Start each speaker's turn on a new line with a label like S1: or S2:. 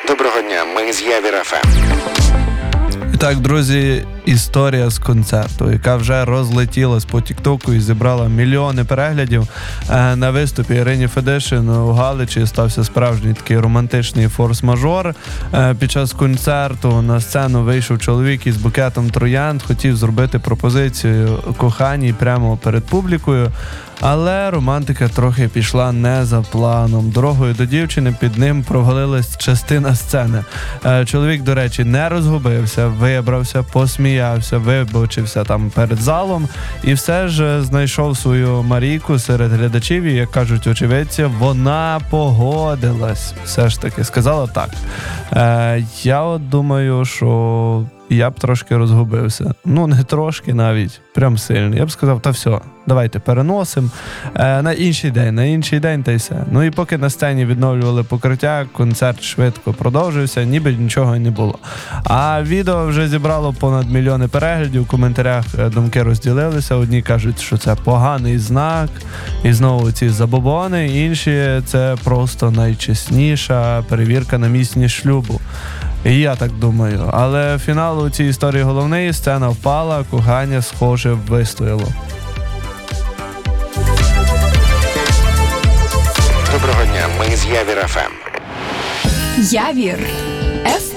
S1: Доброго дня, ми з Явір ФМ.
S2: Так, друзі, історія з концерту, яка вже розлетілась по Тіктоку і зібрала мільйони переглядів. На виступі Ірині Федишин у Галичі стався справжній такий романтичний форс-мажор. Під час концерту на сцену вийшов чоловік із букетом троянд, хотів зробити пропозицію коханій прямо перед публікою. Але романтика трохи пішла не за планом. Дорогою до дівчини під ним провалилась частина сцени. Чоловік, до речі, не розгубився, вибрався, посміявся, вибачився там перед залом і все ж знайшов свою Марійку серед глядачів і, як кажуть очевидці, вона погодилась. Все ж таки, сказала так. Я от думаю, що я б трошки розгубився. Ну, не трошки навіть, прям сильно. Я б сказав, та все, давайте переносимо на інший день, та й все. Ну і поки на сцені відновлювали покриття, концерт швидко продовжився, ніби нічого не було. А відео вже зібрало понад мільйони переглядів, в коментарях думки розділилися. Одні кажуть, що це поганий знак, і знову ці забобони, інші це просто найчесніша перевірка на міцність шлюбу. І я так думаю. Але фінал у цій історії головний, сцена впала, кохання, схоже, вистояло.
S1: Доброго дня, ми з Явір ФМ.
S3: Явір